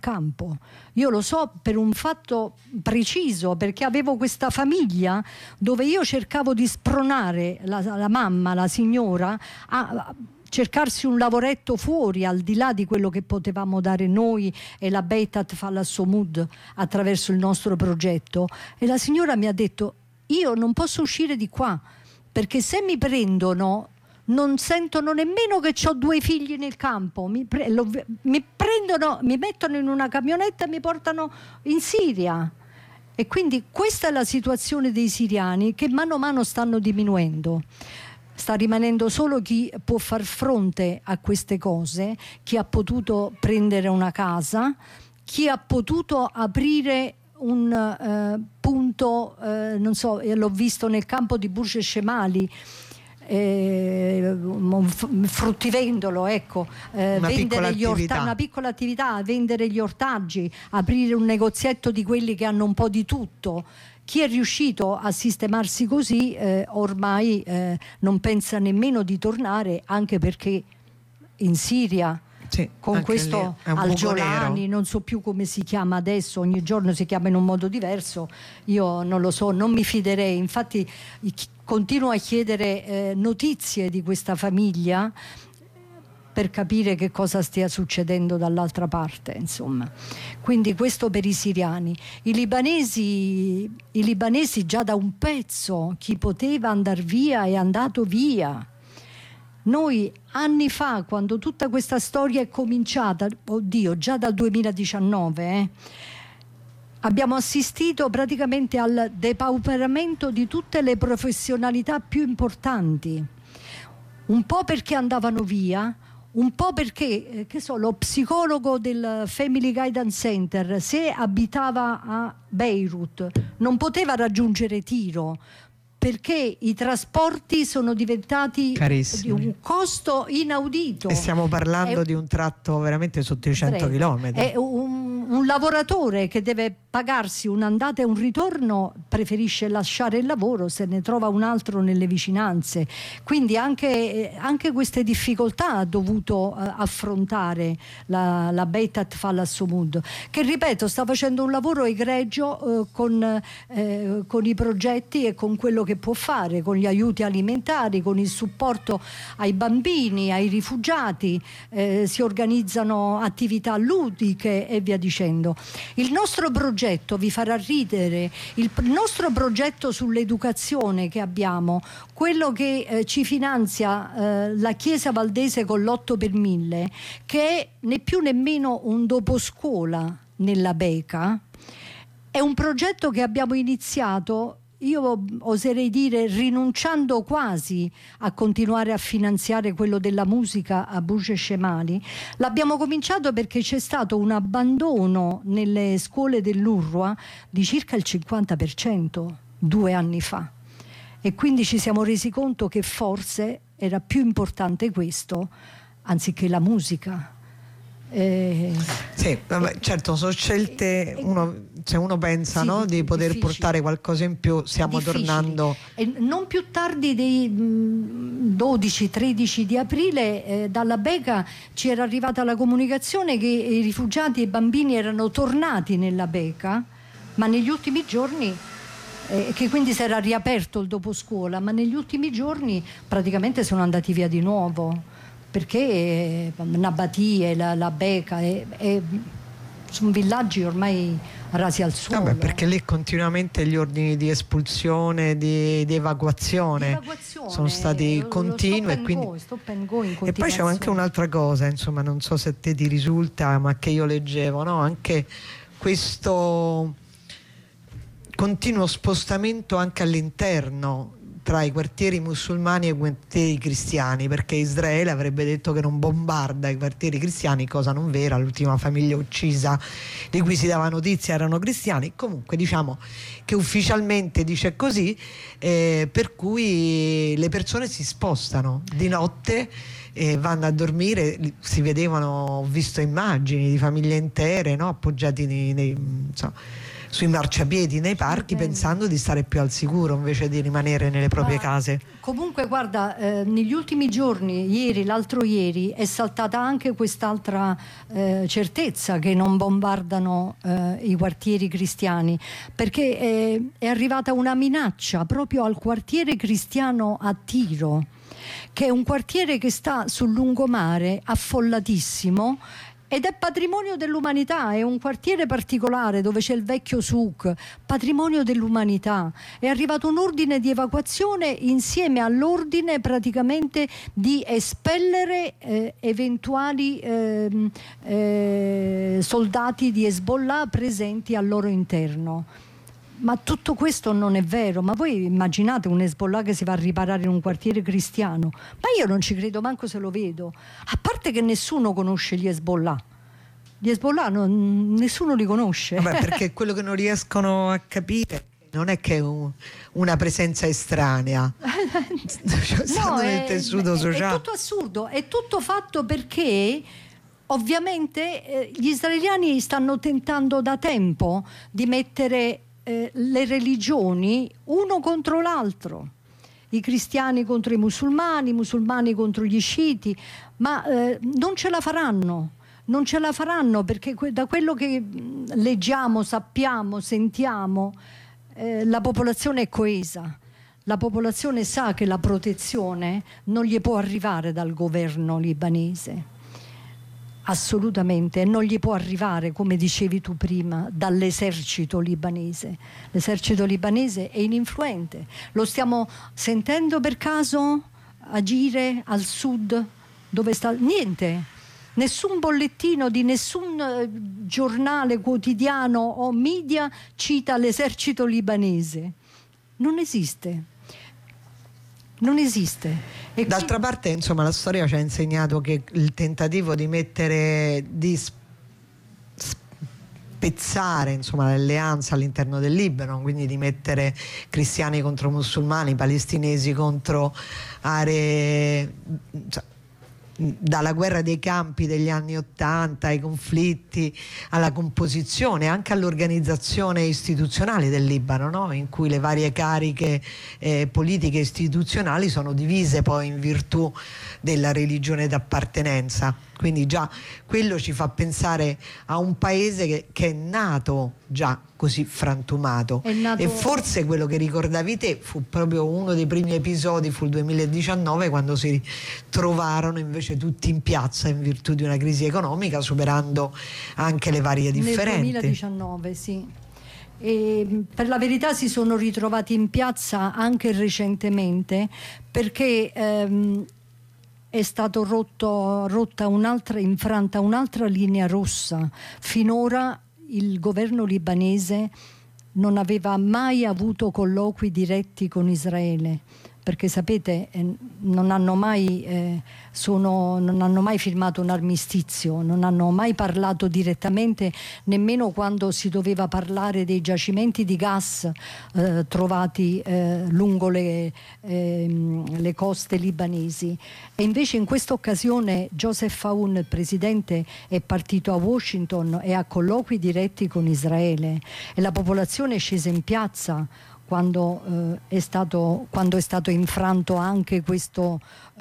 campo. Io lo so per un fatto preciso, perché avevo questa famiglia dove io cercavo di spronare la mamma, la signora, a cercarsi un lavoretto fuori, al di là di quello che potevamo dare noi e la Beitat Falassomud attraverso il nostro progetto. E la signora mi ha detto: io non posso uscire di qua, perché se mi prendono non sentono nemmeno che ho 2 figli nel campo, mi prendono, mi mettono in una camionetta e mi portano in Siria. E quindi questa è la situazione dei siriani, che mano a mano stanno diminuendo. Sta rimanendo solo chi può far fronte a queste cose, chi ha potuto prendere una casa, chi ha potuto aprire un punto, non so, l'ho visto nel campo di Burj Shemali, fruttivendolo, ecco, vendere una piccola attività, vendere gli ortaggi, aprire un negozietto di quelli che hanno un po' di tutto. Chi è riuscito a sistemarsi così ormai non pensa nemmeno di tornare, anche perché in Siria, sì, con questo Al-Jolani, non so più come si chiama adesso, ogni giorno si chiama in un modo diverso, io non lo so, non mi fiderei. Infatti continuo a chiedere notizie di questa famiglia per capire che cosa stia succedendo dall'altra parte, insomma. Quindi questo per i siriani. I libanesi già da un pezzo, chi poteva andare via è andato via. Noi anni fa, quando tutta questa storia è cominciata, già dal 2019, abbiamo assistito praticamente al depauperamento di tutte le professionalità più importanti, un po' perché andavano via, un po' perché, lo psicologo del Family Guidance Center, se abitava a Beirut, non poteva raggiungere Tiro, perché i trasporti sono diventati carissimi, di un costo inaudito. E stiamo parlando di un tratto veramente sotto i 100 chilometri. È un lavoratore che deve pagarsi un'andata e un ritorno, preferisce lasciare il lavoro se ne trova un altro nelle vicinanze. Quindi anche queste difficoltà ha dovuto affrontare la Beitat Falassomud, che, ripeto, sta facendo un lavoro egregio con i progetti e con quello che può fare, con gli aiuti alimentari, con il supporto ai bambini, ai rifugiati, si organizzano attività ludiche e via dicendo. Il nostro progetto vi farà ridere, il nostro progetto sull'educazione che abbiamo, quello che ci finanzia la Chiesa Valdese con l'8 per 1000, che è né più nemmeno un doposcuola nella Beca, è un progetto che abbiamo iniziato, io oserei dire, rinunciando quasi a continuare a finanziare quello della musica a Burj Shemali. L'abbiamo cominciato perché c'è stato un abbandono nelle scuole dell'UNRWA di circa il 50% 2 anni fa, e quindi ci siamo resi conto che forse era più importante questo anziché la musica. Sì, vabbè, certo, sono scelte, se uno pensa, sì, no, di poter portare qualcosa in più, stiamo tornando. E non più tardi dei 12-13 di aprile dalla Beca ci era arrivata la comunicazione che i rifugiati e i bambini erano tornati nella Beca, ma negli ultimi giorni, che quindi si era riaperto il doposcuola, ma negli ultimi giorni praticamente sono andati via di nuovo, perché Nabatie, la Beca sono villaggi ormai rasi al suolo. Vabbè, perché lì continuamente gli ordini di espulsione, di evacuazione sono stati continui, e quindi e poi c'è anche un'altra cosa, insomma, non so se te ti risulta, ma che io leggevo, no? Anche questo continuo spostamento anche all'interno tra i quartieri musulmani e i quartieri cristiani, perché Israele avrebbe detto che non bombarda i quartieri cristiani, cosa non vera. L'ultima famiglia uccisa di cui si dava notizia erano cristiani. Comunque diciamo che ufficialmente dice così, per cui le persone si spostano di notte e vanno a dormire. Si vedevano, ho visto immagini di famiglie intere, no? Appoggiati sui marciapiedi, nei parchi, pensando di stare più al sicuro invece di rimanere nelle proprie case. Comunque guarda, negli ultimi giorni, l'altro ieri, è saltata anche quest'altra certezza che non bombardano i quartieri cristiani, perché è arrivata una minaccia proprio al quartiere cristiano a Tiro, che è un quartiere che sta sul lungomare, affollatissimo, ed è patrimonio dell'umanità, è un quartiere particolare dove c'è il vecchio souk, patrimonio dell'umanità. È arrivato un ordine di evacuazione insieme all'ordine praticamente di espellere eventuali soldati di Hezbollah presenti al loro interno. Ma tutto questo non è vero. Ma voi immaginate un Hezbollah che si va a riparare in un quartiere cristiano? Ma io non ci credo manco se lo vedo. A parte che nessuno conosce gli Hezbollah. Gli Hezbollah nessuno li conosce. Vabbè, perché quello che non riescono a capire non è che è una presenza estranea. No, nel tessuto sociale. È tutto assurdo, è tutto fatto perché ovviamente gli israeliani stanno tentando da tempo di mettere le religioni uno contro l'altro, i cristiani contro i musulmani contro gli sciiti, ma non ce la faranno perché da quello che leggiamo, sappiamo, sentiamo, la popolazione è coesa, la popolazione sa che la protezione non gli può arrivare dal governo libanese. Assolutamente, non gli può arrivare, come dicevi tu prima, dall'esercito libanese. L'esercito libanese è ininfluente. Lo stiamo sentendo per caso agire al sud? Dove sta? Niente. Nessun bollettino di nessun giornale quotidiano o media cita l'esercito libanese. Non esiste. Non esiste. E d'altra parte, insomma, la storia ci ha insegnato che il tentativo di spezzare, insomma, l'alleanza all'interno del Libano, quindi di mettere cristiani contro musulmani, palestinesi contro aree, dalla guerra dei campi degli anni '80 ai conflitti, alla composizione, anche all'organizzazione istituzionale del Libano, no? In cui le varie cariche politiche e istituzionali sono divise poi in virtù della religione d'appartenenza. Quindi già quello ci fa pensare a un paese che è nato già così frantumato. E forse quello che ricordavi te fu proprio uno dei primi episodi, fu il 2019, quando si trovarono invece tutti in piazza in virtù di una crisi economica, superando anche le varie differenze. Nel 2019, sì. E per la verità si sono ritrovati in piazza anche recentemente, perché è stato infranta un'altra linea rossa. Finora il governo libanese non aveva mai avuto colloqui diretti con Israele, perché sapete non hanno mai firmato un armistizio, non hanno mai parlato direttamente, nemmeno quando si doveva parlare dei giacimenti di gas trovati lungo le coste libanesi. E invece in questa occasione Joseph Aoun, il presidente, è partito a Washington e ha colloqui diretti con Israele, e la popolazione è scesa in piazza quando è stato infranto anche questa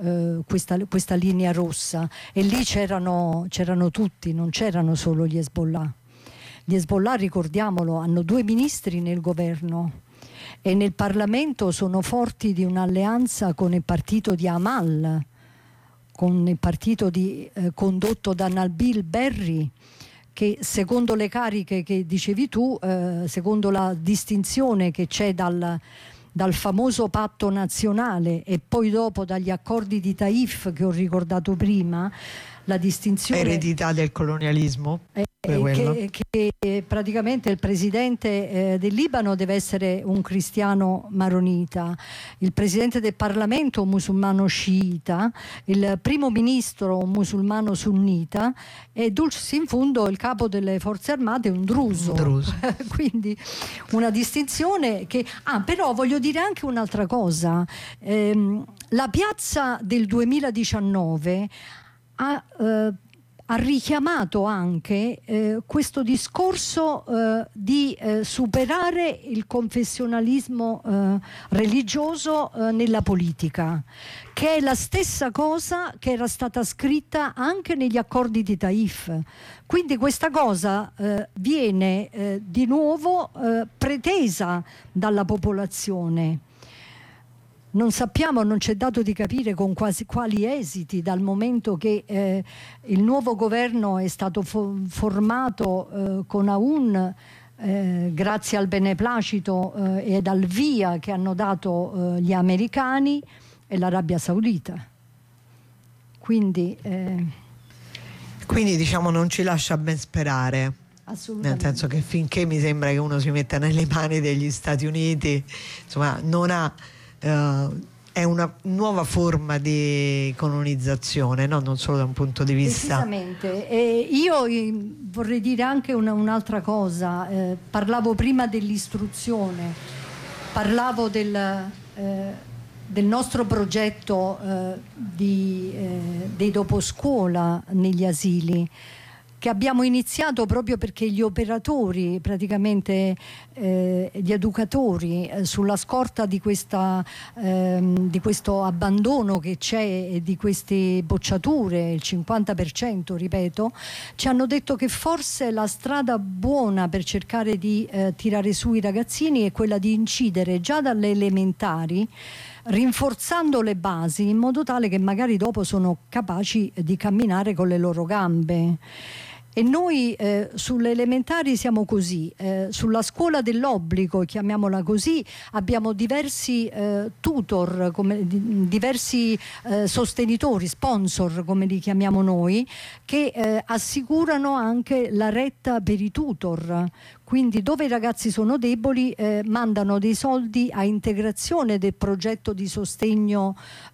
linea rossa, e lì c'erano tutti, non c'erano solo gli Hezbollah. Gli Hezbollah, ricordiamolo, hanno 2 ministri nel governo e nel Parlamento sono forti di un'alleanza con il partito di Amal, con il partito condotto da Nabil Berri, che secondo le cariche che dicevi tu, secondo la distinzione che c'è dal famoso patto nazionale e poi dopo dagli accordi di Taif che ho ricordato prima, la distinzione eredità del colonialismo, che praticamente il presidente del Libano deve essere un cristiano maronita, il presidente del Parlamento un musulmano sciita, il primo ministro un musulmano sunnita e dulcis in fundo il capo delle forze armate un druso. Quindi una distinzione che però voglio dire anche un'altra cosa, la piazza del 2019 ha ha richiamato anche questo discorso di superare il confessionalismo religioso nella politica, che è la stessa cosa che era stata scritta anche negli accordi di Taif. Quindi questa cosa viene di nuovo pretesa dalla popolazione. Non sappiamo, non c'è dato di capire con quali esiti, dal momento che il nuovo governo è stato formato con Aoun grazie al beneplacito ed al via che hanno dato gli americani e l'Arabia Saudita. Quindi diciamo non ci lascia ben sperare. Nel senso che finché mi sembra che uno si metta nelle mani degli Stati Uniti, insomma, non ha è una nuova forma di colonizzazione, no? Non solo da un punto di vista. Precisamente. Io vorrei dire anche un'altra cosa. Parlavo prima dell'istruzione, parlavo del nostro progetto dei doposcuola negli asili, che abbiamo iniziato proprio perché gli operatori, praticamente gli educatori, sulla scorta di questo abbandono che c'è e di queste bocciature, il 50%, ripeto, ci hanno detto che forse la strada buona per cercare di tirare su i ragazzini è quella di incidere già dalle elementari, rinforzando le basi in modo tale che magari dopo sono capaci di camminare con le loro gambe. E noi sulle elementari siamo così, sulla scuola dell'obbligo, chiamiamola così, abbiamo diversi tutor, diversi sostenitori, sponsor come li chiamiamo noi, che assicurano anche la retta per i tutor. Quindi dove i ragazzi sono deboli mandano dei soldi a integrazione del progetto di sostegno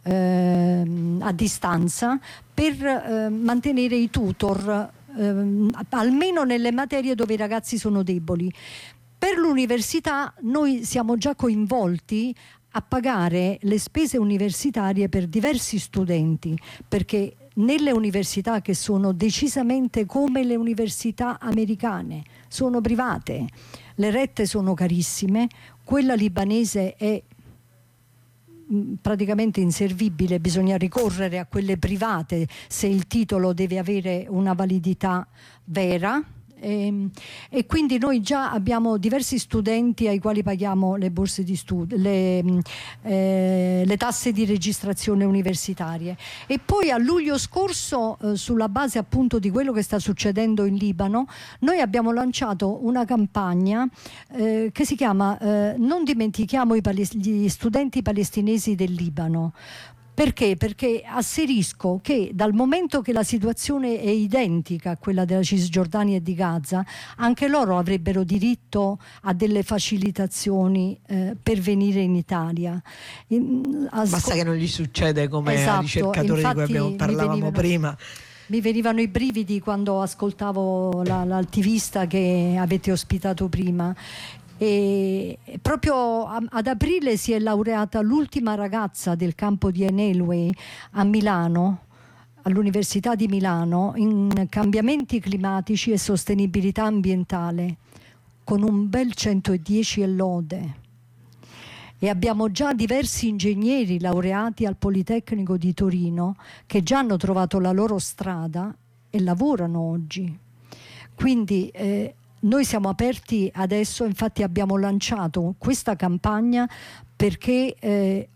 a distanza per mantenere i tutor almeno nelle materie dove i ragazzi sono deboli. Per l'università noi siamo già coinvolti a pagare le spese universitarie per diversi studenti, perché nelle università che sono decisamente come le università americane, sono private, le rette sono carissime, quella libanese è praticamente inservibile, bisogna ricorrere a quelle private se il titolo deve avere una validità vera. E quindi noi già abbiamo diversi studenti ai quali paghiamo le borse di studio, le tasse di registrazione universitarie. E poi a luglio scorso, sulla base appunto di quello che sta succedendo in Libano, noi abbiamo lanciato una campagna che si chiama Non dimentichiamo gli studenti palestinesi del Libano. Perché? Perché asserisco che dal momento che la situazione è identica a quella della Cisgiordania e di Gaza, anche loro avrebbero diritto a delle facilitazioni per venire in Italia. Basta che non gli succede come ai ricercatori di cui parlavamo prima. Mi venivano i brividi quando ascoltavo l'attivista che avete ospitato prima. E proprio ad aprile si è laureata l'ultima ragazza del campo di Enelwey a Milano, all'Università di Milano, in cambiamenti climatici e sostenibilità ambientale, con un bel 110 e lode. E abbiamo già diversi ingegneri laureati al Politecnico di Torino che già hanno trovato la loro strada e lavorano oggi. Quindi noi siamo aperti adesso, infatti abbiamo lanciato questa campagna perché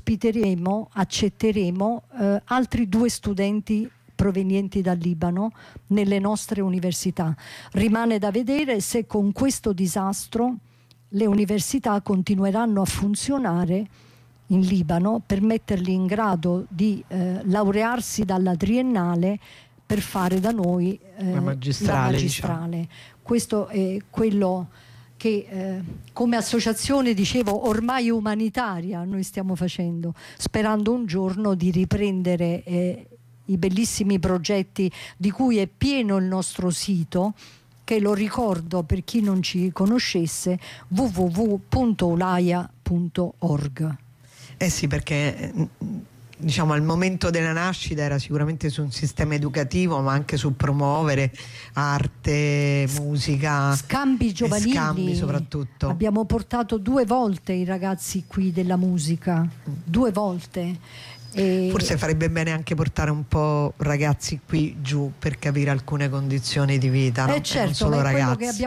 accetteremo altri 2 studenti provenienti dal Libano nelle nostre università. Rimane da vedere se con questo disastro le università continueranno a funzionare in Libano per metterli in grado di laurearsi dalla triennale per fare da noi la magistrale. Diciamo. Questo è quello che come associazione, dicevo, ormai umanitaria noi stiamo facendo, sperando un giorno di riprendere i bellissimi progetti di cui è pieno il nostro sito, che lo ricordo per chi non ci conoscesse, www.ulaia.org. Sì, perché diciamo al momento della nascita era sicuramente su un sistema educativo, ma anche su promuovere arte, musica, scambi giovanili, scambi soprattutto. Abbiamo portato 2 volte i ragazzi qui della musica, 2 volte. Forse farebbe bene anche portare un po' ragazzi qui giù per capire alcune condizioni di vita, no? Certo, non solo ragazzi.